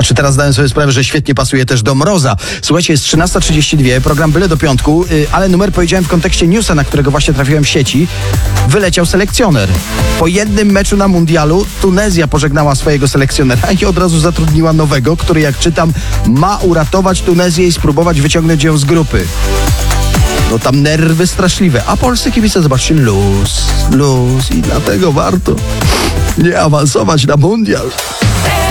A czy teraz zdałem sobie sprawę, że świetnie pasuje też do mroza. Słuchajcie, jest 13:32, program byle do piątku, ale numer powiedziałem w kontekście newsa, na którego właśnie trafiłem w sieci. Wyleciał selekcjoner. Po jednym meczu na mundialu Tunezja pożegnała swojego selekcjonera i od razu zatrudniła nowego, który, jak czytam, ma uratować Tunezję i spróbować wyciągnąć ją z grupy. No tam nerwy straszliwe, a polscy kibice, zobaczcie, luz i dlatego warto nie awansować na mundial.